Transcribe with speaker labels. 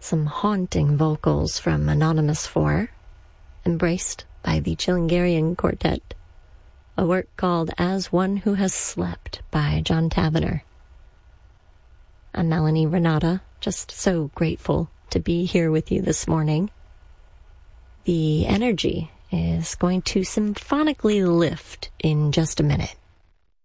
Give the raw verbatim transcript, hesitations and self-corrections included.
Speaker 1: Some haunting vocals from Anonymous four, embraced by the Chilingarian Quartet. A work called As One Who Has Slept by John Tavener. I'm Melanie Renata, just so grateful to be here with you this morning. The energy is going to symphonically lift in just a minute.